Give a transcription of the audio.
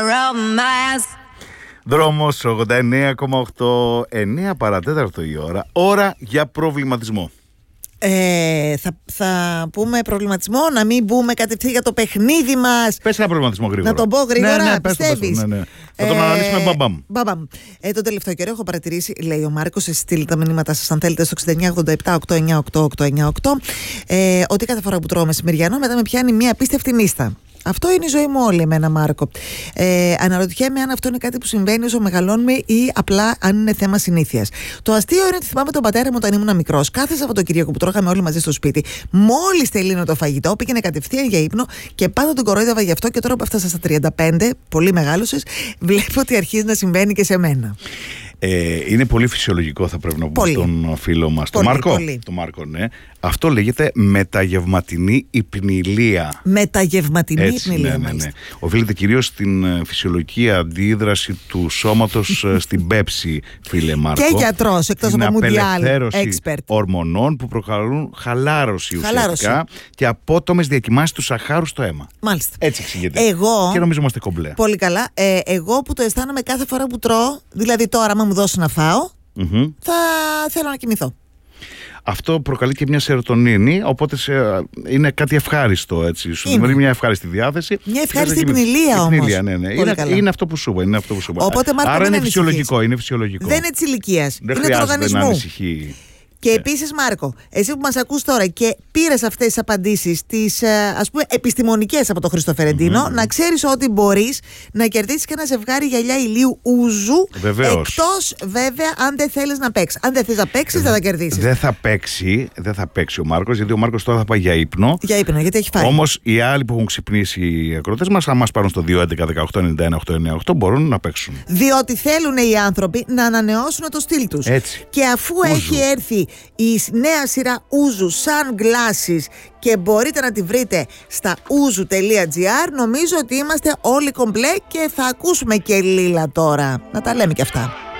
Δρόμος 89,8, 9 παρατέταρτο η ώρα. Ώρα για προβληματισμό. Θα πούμε προβληματισμό, να μην μπούμε κατευθείαν για το παιχνίδι μας. Πες ένα προβληματισμό γρήγορα. Να τον πω γρήγορα, ναι, πιστεύεις? Ναι. Θα τον αναλύσουμε μπαμπαμ. Το τελευταίο καιρό έχω παρατηρήσει, λέει ο Μάρκος, στείλτε τα μηνύματά σας αν θέλετε στο 6987-898-898, ότι κάθε φορά που τρώω μεσημεριανό μετά με πιάνει μια απίστευτη νύστα. Αυτό είναι η ζωή μου όλη εμένα, Μάρκο. Αναρωτιέμαι αν αυτό είναι κάτι που συμβαίνει όσο μεγαλώνουμε ή απλά αν είναι θέμα συνήθειας. Το αστείο είναι ότι θυμάμαι τον πατέρα μου όταν ήμουν μικρός. Κάθε Σαββατοκύριακο που τρώγαμε όλοι μαζί στο σπίτι, μόλις τελείωνε το φαγητό, πήγαινε κατευθείαν για ύπνο και πάντα τον κορόιδευα γι' αυτό. Και τώρα που έφτασα στα 35, πολύ μεγάλωσες, βλέπω ότι αρχίζει να συμβαίνει και σε μένα. Είναι πολύ φυσιολογικό, θα πρέπει να πούμε στον φίλο μας, τον Μάρκο. Το Μάρκο, ναι. Αυτό λέγεται μεταγευματινή υπνηλία. Μεταγευματινή υπνηλία, ναι. Οφείλεται κυρίως στην φυσιολογική αντίδραση του σώματος στην πέψη, φίλε Μάρκο. Και γιατρός, εκτός από Μουντιάλ, expert. Ορμονών που προκαλούν χαλάρωση ουσιαστικά και απότομες διακοιμάσεις του σαχάρου στο αίμα. Μάλιστα. Έτσι εξηγείται. Εγώ, και νομίζω είμαστε κομπλέ. Πολύ καλά. Εγώ που το αισθάνομαι κάθε φορά που τρώω, δηλαδή τώρα, άμα μου δώσει να φάω, θα θέλω να κοιμηθώ. Αυτό προκαλεί και μια σερωτονίνη, οπότε είναι κάτι ευχάριστο, έτσι. Σου δημιουργεί μια ευχάριστη διάθεση. Μια ευχάριστη υπνηλία όμως. Ναι. Είναι αυτό που σου είπα. Οπότε, Μάρκο, άρα είναι φυσιολογικό. Δεν είναι της ηλικίας. Είναι του οργανισμού. Να ανησυχεί. Και επίσης, Μάρκο, εσύ που μας ακούς τώρα και πήρες αυτές τις απαντήσεις, τις ας πούμε επιστημονικές από τον Χρήστο Φερεντίνο, να ξέρεις ότι μπορείς να κερδίσεις και ένα ζευγάρι γυαλιά ηλίου ούζου. Βεβαίως. Εκτός βέβαια αν δεν θέλεις να παίξεις. Αν δεν θες να παίξεις, δεν θα κερδίσεις. Δεν θα παίξει ο Μάρκος, γιατί ο Μάρκος τώρα θα πάει για ύπνο. Για ύπνο, γιατί έχει φάει. Όμως οι άλλοι που έχουν ξυπνήσει, οι ακροατές μας, αν μας πάρουν στο 211-1891-898, μπορούν να παίξουν. Διότι θέλουν οι άνθρωποι να ανανεώσουν το στυλ τους. Έτσι. Και αφού έχει έρθει η νέα σειρά ούζου sunglasses και μπορείτε να τη βρείτε στα ouzu.gr, νομίζω ότι είμαστε όλοι κομπλέ και θα ακούσουμε και Λίλα τώρα. Να τα λέμε και αυτά.